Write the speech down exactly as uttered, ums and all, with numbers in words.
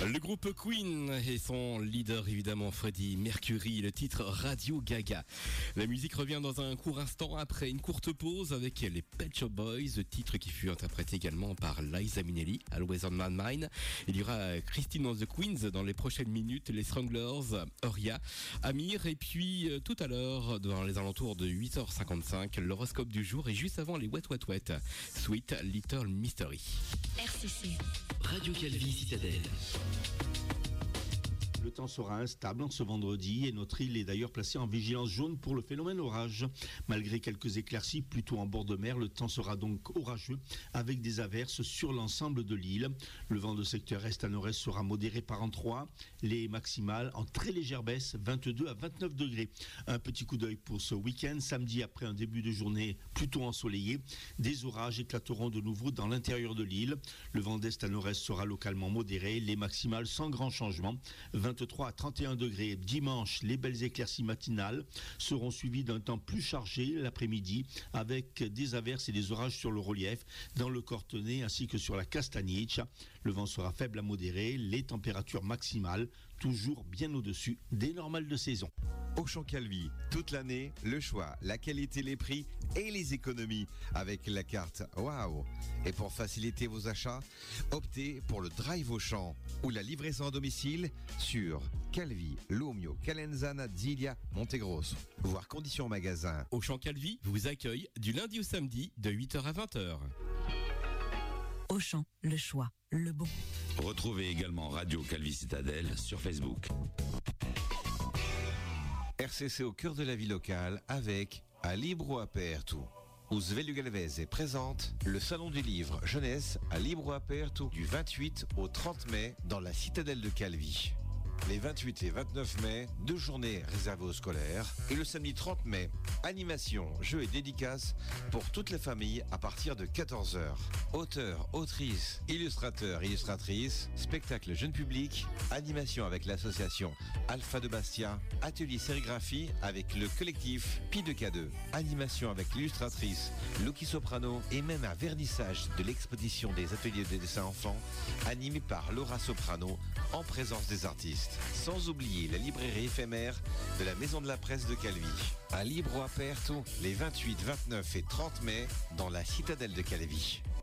Le groupe Queen et son leader évidemment Freddie Mercury, le titre Radio Gaga. La musique revient dans un court instant après une courte pause avec les Pet Shop Boys, titre qui fut interprété également par Liza Minnelli, Always on My Mind. Il y aura Christine and the Queens dans les prochaines minutes, les Stranglers, Oria, Amir et puis euh, tout à l'heure dans les alentours de huit heures cinquante-cinq, l'horoscope du jour et juste avant les Wet Wet Wet, Sweet Little Mystery. R C C. Radio Calvi Citadelle. Le temps sera instable en ce vendredi et notre île est d'ailleurs placée en vigilance jaune pour le phénomène orage. Malgré quelques éclaircies plutôt en bord de mer, le temps sera donc orageux avec des averses sur l'ensemble de l'île. Le vent de secteur est à nord-est sera modéré par endroits. Les maximales en très légère baisse, vingt-deux à vingt-neuf degrés. Un petit coup d'œil pour ce week-end. Samedi, après un début de journée plutôt ensoleillé, des orages éclateront de nouveau dans l'intérieur de l'île. Le vent d'est à nord-est sera localement modéré. Les maximales sans grand changement, vingt-trois à trente et un degrés. Dimanche, les belles éclaircies matinales seront suivies d'un temps plus chargé l'après-midi avec des averses et des orages sur le relief, dans le Cortenay ainsi que sur la Castagniche. Le vent sera faible à modéré, les températures maximales toujours bien au-dessus des normales de saison. Auchan Calvi, toute l'année, le choix, la qualité, les prix et les économies avec la carte Waouh. Et pour faciliter vos achats, optez pour le Drive Auchan ou la livraison à domicile sur Calvi, Lomio, Calenzana, Zilia, Montegrosso. Voir conditions magasin. Auchan Calvi vous accueille du lundi au samedi de huit heures à vingt heures. Auchan, le choix, le bon. Retrouvez également Radio Calvi Citadelle sur Facebook. R C C au cœur de la vie locale avec À Libro Aperto. Usvelio Galvese présente le Salon du Livre Jeunesse à Libro Aperto du vingt-huit au trente mai dans la citadelle de Calvi. Les vingt-huit et vingt-neuf mai, deux journées réservées aux scolaires. Et le samedi trente mai, animation, jeux et dédicaces pour toute la famille à partir de quatorze heures. Auteurs, autrices, illustrateurs, illustratrices, spectacle jeune public, animation avec l'association Alpha de Bastia, atelier sérigraphie avec le collectif Pi de K deux, animation avec l'illustratrice Lucky Soprano et même un vernissage de l'exposition des ateliers de dessin enfants animé par Laura Soprano en présence des artistes. Sans oublier la librairie éphémère de la Maison de la Presse de Calvi. À Libro Aperto, les vingt-huit, vingt-neuf et trente mai dans la citadelle de Calvi.